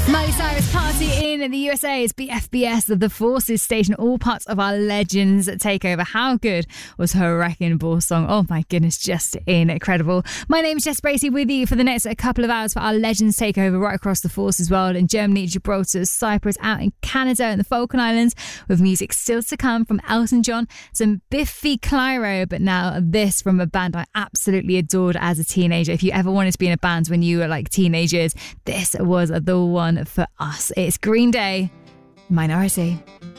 Miley Cyrus party in the USA. It's BFBS of the Forces station, all parts of our Legends takeover. How good was her Wrecking Ball song? Oh my goodness, just incredible. My name is Jess Bracey, with you for the next couple of hours for our Legends takeover right across the Forces world, in Germany, Gibraltar, Cyprus, out in Canada and the Falkland Islands, with music still to come from Elton John, some Biffy Clyro, but now this from a band I absolutely adored as a teenager. If you ever wanted to be in a band when you were like teenagers, this was the one for us. It's Green Day, Minority.